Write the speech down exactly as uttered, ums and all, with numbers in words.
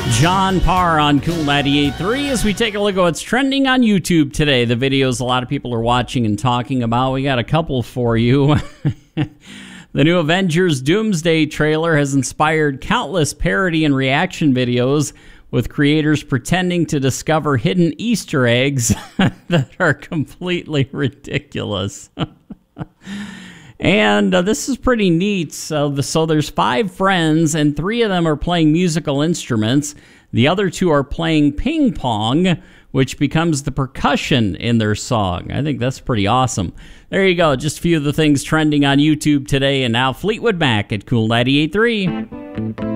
John Parr on Cool ninety-eight point three as we take a look at what's trending on YouTube today. The videos a lot of people are watching and talking about. We got a couple for you. The new Avengers Doomsday trailer has inspired countless parody and reaction videos, with creators pretending to discover hidden Easter eggs that are completely ridiculous. And uh, this is pretty neat. So, the, so there's five friends, and three of them are playing musical instruments. The other two are playing ping pong, which becomes the percussion in their song. I think that's pretty awesome. There you go. Just a few of the things trending on YouTube today. And now Fleetwood Mac at Cool ninety-eight point three.